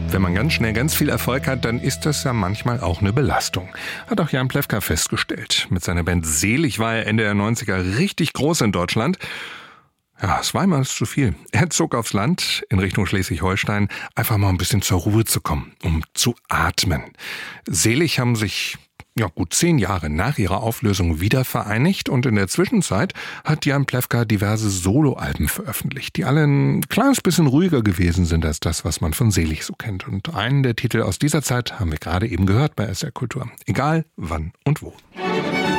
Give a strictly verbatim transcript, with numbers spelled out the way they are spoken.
Wenn man ganz schnell ganz viel Erfolg hat, dann ist das ja manchmal auch eine Belastung. Hat auch Jan Plewka festgestellt. Mit seiner Band Selig war er Ende der neunziger richtig groß in Deutschland. Ja, es war ihm alles zu viel. Er zog aufs Land in Richtung Schleswig-Holstein, einfach mal ein bisschen zur Ruhe zu kommen, um zu atmen. Selig haben sich ja gut zehn Jahre nach ihrer Auflösung wieder vereinigt und in der Zwischenzeit hat Jan Plewka diverse Soloalben veröffentlicht, die alle ein kleines bisschen ruhiger gewesen sind als das, was man von Selig so kennt. Und einen der Titel aus dieser Zeit haben wir gerade eben gehört bei S R Kultur. Egal, wann und wo.